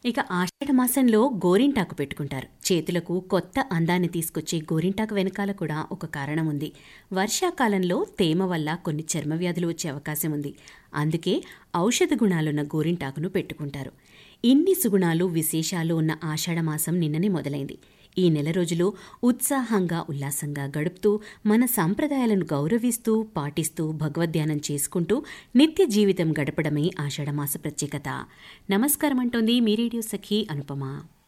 ఇక ఆషాఢ మాసంలో గోరింటాకు పెట్టుకుంటారు. చేతులకు కొత్త అందాన్ని తీసుకొచ్చే గోరింటాకు వెనకాల కూడా ఒక కారణం ఉంది. వర్షాకాలంలో తేమ వల్ల కొన్ని చర్మ వ్యాధులు వచ్చే అవకాశం ఉంది. అందుకే ఔషధ గుణాలున్న గోరింటాకును పెట్టుకుంటారు. ఇన్ని సుగుణాలు విశేషాలు ఉన్న ఆషాఢమాసం నిన్ననే మొదలైంది. ఈ నెల రోజులు ఉత్సాహంగా ఉల్లాసంగా గడుపుతూ మన సంప్రదాయాలను గౌరవిస్తూ పాటిస్తూ భగవద్ధ్యానం చేసుకుంటూ నిత్య జీవితం గడపడమే ఆషాఢమాస ప్రత్యేకత. నమస్కారం అంటోంది మీ రేడియో సఖి అనుపమ.